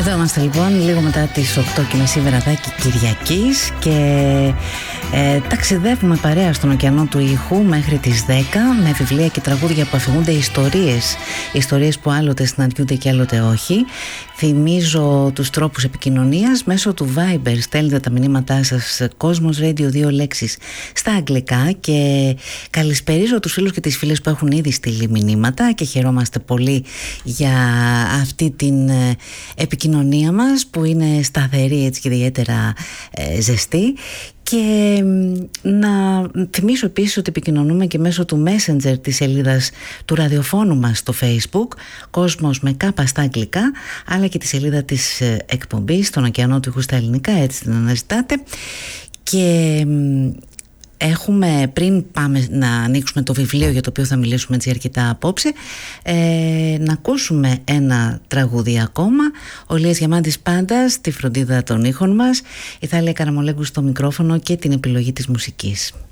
Εδώ είμαστε λοιπόν λίγο μετά τις 8:30 βραδάκι Κυριακής και ταξιδεύουμε παρέα στον ωκεανό του ήχου μέχρι τις 10 με βιβλία και τραγούδια που αφηγούνται ιστορίες που άλλοτε συναντιούνται και άλλοτε όχι. Θυμίζω τους τρόπους επικοινωνίας μέσω του Viber. Στέλνετε τα μηνύματά σας Cosmos Radio 2 λέξεις στα αγγλικά και καλησπερίζω τους φίλους και τις φίλες που έχουν ήδη στείλει μηνύματα και χαιρόμαστε πολύ για αυτή την επικοινωνία μας που είναι σταθερή έτσι και ιδιαίτερα ζεστή. Και να θυμίσω επίσης ότι επικοινωνούμε και μέσω του Messenger της σελίδας του ραδιοφώνου μας στο Facebook, Κόσμος με κάπα στα αγγλικά, αλλά και τη σελίδα της εκπομπής στον ωκεανό του ήχου στα ελληνικά, έτσι την αναζητάτε. Και έχουμε, πριν πάμε να ανοίξουμε το βιβλίο για το οποίο θα μιλήσουμε έτσι αρκετά απόψε, να ακούσουμε ένα τραγούδι ακόμα. Ο Ηλίας Διαμάντης πάντα στη φροντίδα των ήχων μας, η Θάλια Καραμολέγκου στο μικρόφωνο και την επιλογή της μουσικής.